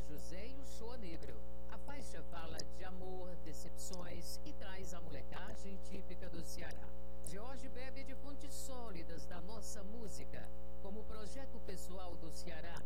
José e o Show Negro. A faixa fala de amor, decepções e traz a molecagem típica do Ceará. Jorge bebe de fontes sólidas da nossa música, como o projeto pessoal do Ceará,